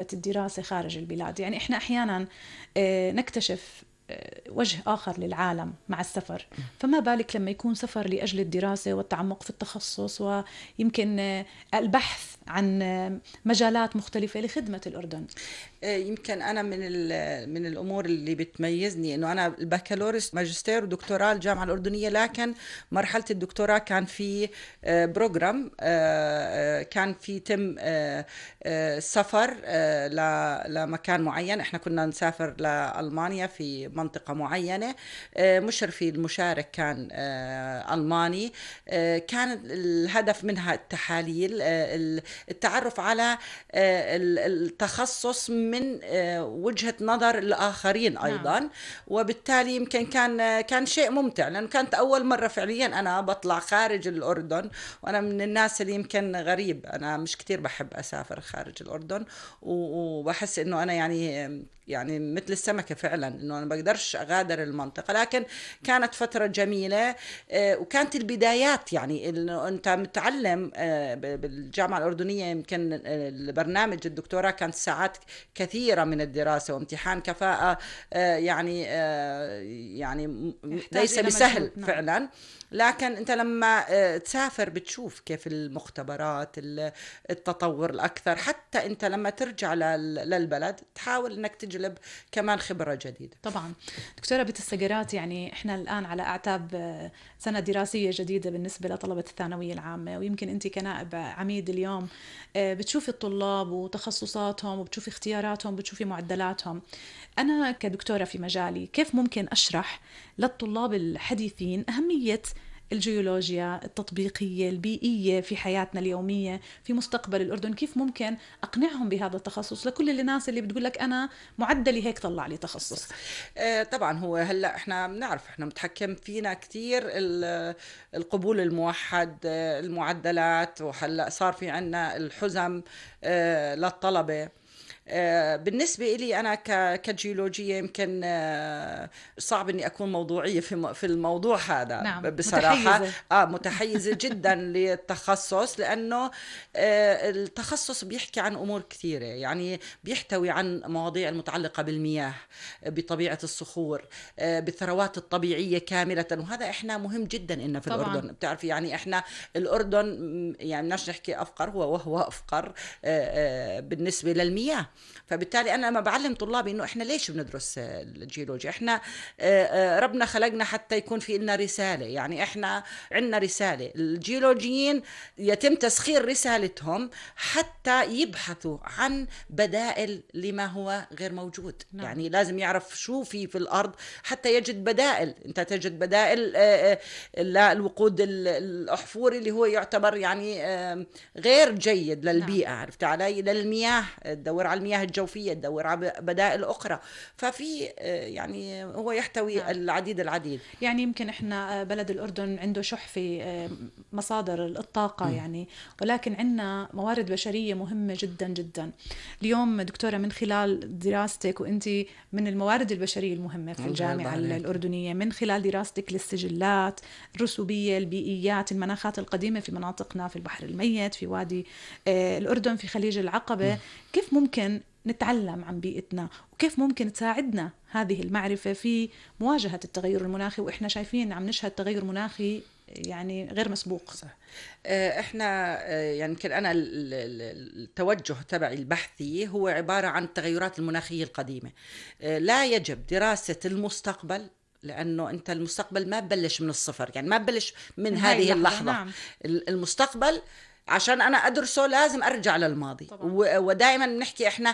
الدراسة خارج البلاد. يعني إحنا أحيانا نكتشف وجه آخر للعالم مع السفر، فما بالك لما يكون سفر لأجل الدراسة والتعمق في التخصص، ويمكن البحث عن مجالات مختلفة لخدمة الأردن. يمكن انا من الامور اللي بتميزني انه انا البكالوريوس ماجستير ودكتوراه الجامعه الاردنيه، لكن مرحله الدكتوراه كان في بروجرام، كان في تم سفر لمكان معين. احنا كنا نسافر لالمانيا في منطقه معينه، مشرفي المشارك كان الماني. كان الهدف منها التحاليل، التعرف على التخصص من وجهة نظر الآخرين نعم. أيضا. وبالتالي يمكن كان شيء ممتع، لأنه كانت أول مرة فعليا أنا بطلع خارج الأردن. وأنا من الناس اللي يمكن غريب، أنا مش كتير بحب أسافر خارج الأردن، وبحس إنه أنا يعني مثل السمكة فعلا، إنه أنا بقدرش أغادر المنطقة. لكن كانت فترة جميلة، وكانت البدايات يعني إنه أنت متعلم بالجامعة الأردنية. يمكن البرنامج الدكتوراه كانت ساعات كثيرة من الدراسة وامتحان كفاءة، يعني يحتاج ليس إلى مجهود. بسهل نعم. فعلا. لكن أنت لما تسافر بتشوف كيف المختبرات، التطور الأكثر. حتى أنت لما ترجع للبلد تحاول أنك تجلب كمان خبرة جديدة. طبعا. دكتورة بيت السجرات، يعني احنا الآن على أعتاب سنة دراسية جديدة بالنسبة لطلبة الثانوية العامة، ويمكن أنت كنائب عميد اليوم بتشوفي الطلاب وتخصصاتهم، وبتشوفي اختياراتهم، بتشوفي معدلاتهم. أنا كدكتورة في مجالي كيف ممكن أشرح للطلاب الحديثين أهمية الجيولوجيا التطبيقية البيئية في حياتنا اليومية في مستقبل الأردن؟ كيف ممكن أقنعهم بهذا التخصص لكل الناس اللي بتقول لك أنا معدلي هيك طلع لي تخصص؟ طبعا هو هلا احنا بنعرف احنا متحكم فينا كثير القبول الموحد، المعدلات، وهلا صار في عنا الحزم للطلبة. بالنسبة إلي أنا كجيولوجية يمكن صعب إني أكون موضوعية في الموضوع هذا نعم، بصراحة. متحيزة. متحيزة جدا للتخصص، لأنه التخصص بيحكي عن أمور كثيرة، يعني بيحتوي عن مواضيع المتعلقة بالمياه، بطبيعة الصخور، بالثروات الطبيعية كاملة. وهذا إحنا مهم جدا إنه في طبعا. الأردن. بتعرفي يعني إحنا الأردن يعني بدناش نحكي أفقر، وهو أفقر بالنسبة للمياه. فبالتالي انا لما بعلم طلابي انه احنا ليش بندرس الجيولوجيا، احنا ربنا خلقنا حتى يكون في لنا رساله. يعني احنا عندنا رساله، الجيولوجيين يتم تسخير رسالتهم حتى يبحثوا عن بدائل لما هو غير موجود. نعم. يعني لازم يعرف شو في الارض حتى يجد بدائل. انت تجد بدائل للوقود الاحفوري اللي هو يعتبر يعني غير جيد نعم. للبيئه، عرفت علي؟ للمياه تدور على المياه الجوفيه، تدور على بدائل اخرى. ففي يعني هو يحتوي نعم. العديد. يعني يمكن احنا بلد الأردن عنده شح في مصادر الطاقة يعني، ولكن عندنا موارد بشرية مهمة جدا جدا. اليوم دكتورة، من خلال دراستك، وانت من الموارد البشرية المهمة في الله يرضى الجامعة عليك. الأردنية، من خلال دراستك للسجلات الرسوبية البيئيات المناخات القديمة في مناطقنا، في البحر الميت، في وادي الأردن، في خليج العقبة، كيف ممكن نتعلم عن بيئتنا، وكيف ممكن تساعدنا هذه المعرفة في مواجهة التغير المناخي؟ وإحنا شايفين عم نشهد تغير مناخي يعني غير مسبوق. صح. احنا يعني يمكن انا التوجه تبعي البحثي هو عبارة عن التغيرات المناخية القديمة. لا يجب دراسة المستقبل، لأنه أنت المستقبل ما ببلش من الصفر، يعني ما ببلش من من هاي هذه اللحظة. اللحظة. نعم. المستقبل عشان أنا أدرسه لازم أرجع للماضي. طبعا. ودائما نحكي إحنا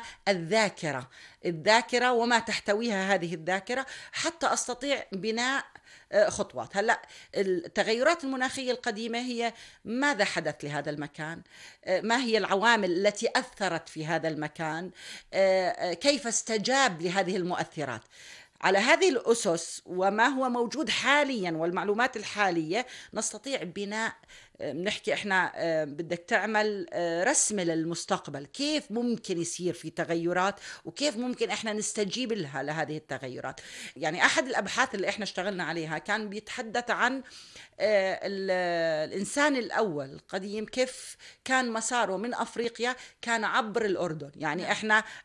الذاكرة وما تحتويها هذه الذاكرة، حتى أستطيع بناء خطوات. هلا التغيرات المناخيه القديمه هي ماذا حدث لهذا المكان، ما هي العوامل التي اثرت في هذا المكان، كيف استجاب لهذه المؤثرات. على هذه الأسس وما هو موجود حاليا والمعلومات الحالية نستطيع بناء، بنحكي احنا بدك تعمل رسم للمستقبل، كيف ممكن يصير في تغيرات وكيف ممكن احنا نستجيب لها لهذه التغيرات. يعني احد الابحاث اللي احنا اشتغلنا عليها كان بيتحدث عن الإنسان الأول القديم، كيف كان مساره من أفريقيا كان عبر الأردن. يعني نعم. إحنا